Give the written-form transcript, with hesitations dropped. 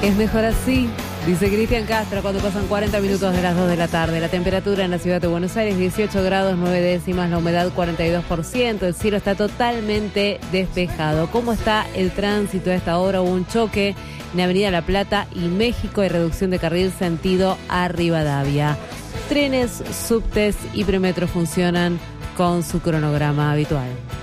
Es mejor así, dice Cristian Castro cuando pasan 40 minutos de las 2 de la tarde. La temperatura en la ciudad de Buenos Aires, 18 grados, 9 décimas, la humedad 42%, el cielo está totalmente despejado. ¿Cómo está el tránsito a esta hora? Hubo un choque en Avenida La Plata y México, hay reducción de carril sentido a Rivadavia. Trenes, subtes y premetro funcionan con su cronograma habitual.